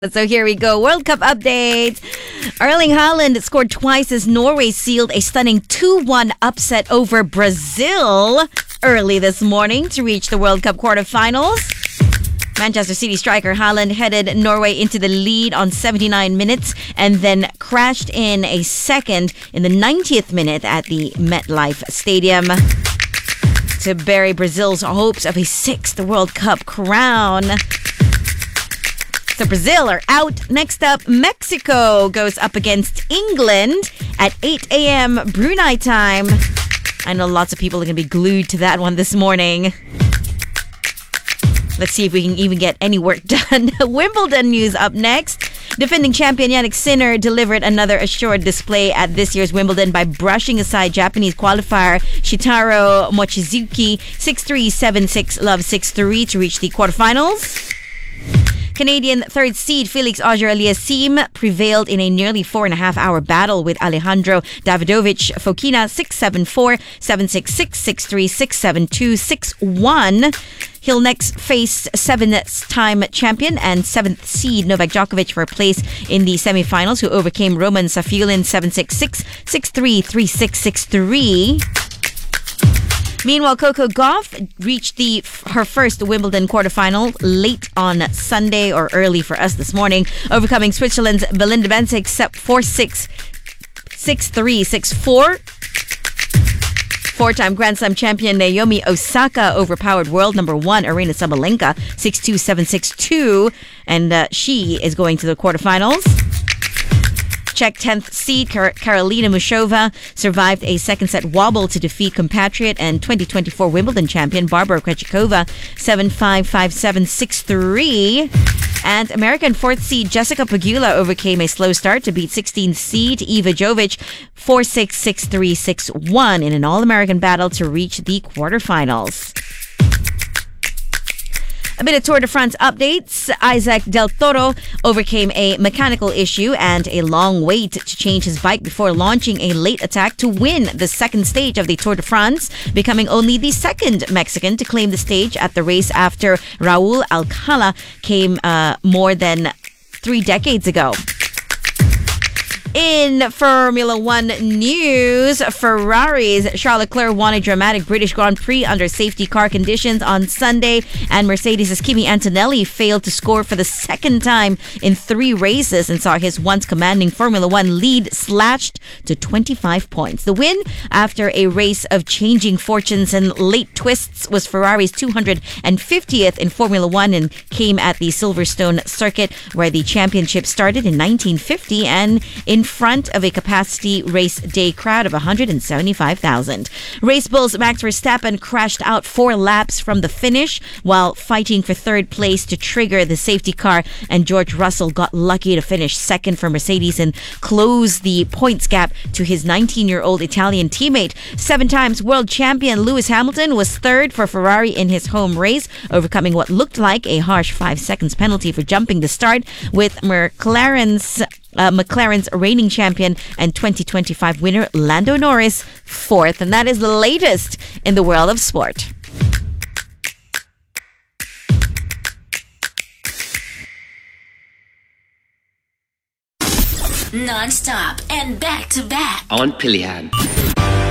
So here we go. World Cup update. Erling Haaland scored twice as Norway sealed a stunning 2-1 upset over Brazil early this morning to reach the World Cup quarterfinals. Manchester City striker Haaland headed Norway into the lead on 79 minutes and then crashed in a second in the 90th minute at the MetLife Stadium to bury Brazil's hopes of a sixth World Cup crown. So Brazil are out. Next up, Mexico goes up against England at 8 a.m. Brunei time. I know lots of people are going to be glued to that one this morning. Let's see if we can even get any work done. Wimbledon news up next. Defending champion Jannik Sinner delivered another assured display at this year's Wimbledon by brushing aside Japanese qualifier Shitaro Mochizuki 6-3, 7-6, love 6-3 to reach the quarterfinals. Canadian third seed Felix Auger-Aliassime prevailed in a nearly 4.5-hour battle with Alejandro Davidovich Fokina 6-7-4, 7-6-6, 6-3, 6-7-2, 6-1. He'll next face seventh-time champion and seventh seed Novak Djokovic for a place in the semifinals, who overcame Roman Safiullin 7-6-6, 6-3, 3-6, 6-3. Meanwhile, Coco Gauff reached her first Wimbledon quarterfinal late on Sunday, or early for us this morning, overcoming Switzerland's Belinda Bencic 4-6, 6-3, 6-4. Four-time Grand Slam champion Naomi Osaka overpowered world number one Aryna Sabalenka 6-2, 7-6, 2, and she is going to the quarterfinals. Czech 10th seed Karolina Muchova survived a second-set wobble to defeat compatriot and 2024 Wimbledon champion Barbara Krejcikova 7-5, 5-7, 6-3. And American 4th seed Jessica Pegula overcame a slow start to beat 16th seed Eva Jovic 4-6, 6-3, 6-1 in an All-American battle to reach the quarterfinals. A bit of Tour de France updates. Isaac Del Toro overcame a mechanical issue and a long wait to change his bike before launching a late attack to win the second stage of the Tour de France, becoming only the second Mexican to claim the stage at the race after Raul Alcala came more than 3 decades ago. In Formula One news, Ferrari's Charles Leclerc won a dramatic British Grand Prix under safety car conditions on Sunday, and Mercedes' Kimi Antonelli failed to score for the second time in 3 races and saw his once commanding Formula One lead slashed to 25 points. The win, after a race of changing fortunes and late twists, was Ferrari's 250th in Formula One and came at the Silverstone circuit, where the championship started in 1950 and in front of a capacity race day crowd of 175,000. Race Bulls Max Verstappen crashed out 4 laps from the finish while fighting for third place to trigger the safety car, and George Russell got lucky to finish second for Mercedes and close the points gap to his 19-year-old Italian teammate. 7 times world champion Lewis Hamilton was third for Ferrari in his home race, overcoming what looked like a harsh 5 seconds penalty for jumping the start, with McLaren's reigning champion and 2025 winner Lando Norris fourth. And that is the latest in the world of sport. Non-stop and back-to-back on Pilihan.